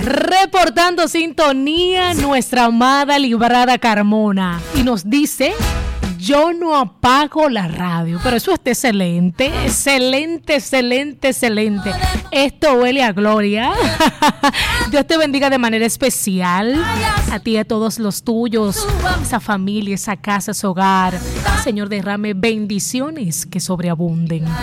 Reportando sintonía, nuestra amada Librada Carmona. Y nos dice: yo no apago la radio. Pero eso está excelente, excelente, excelente, excelente. Esto huele a gloria. Dios te bendiga de manera especial. A ti y a todos los tuyos. Esa familia, esa casa, ese hogar. Señor, derrame bendiciones que sobreabunden.